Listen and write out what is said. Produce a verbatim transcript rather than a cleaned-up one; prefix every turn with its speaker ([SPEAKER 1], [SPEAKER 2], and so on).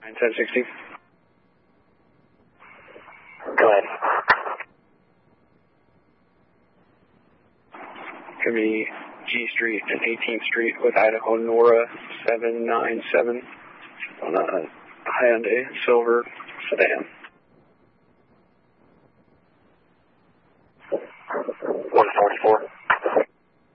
[SPEAKER 1] nine ten sixty.
[SPEAKER 2] Go ahead.
[SPEAKER 1] Could be G Street and eighteenth Street with Idaho Nora seven nine seven on a Hyundai silver sedan.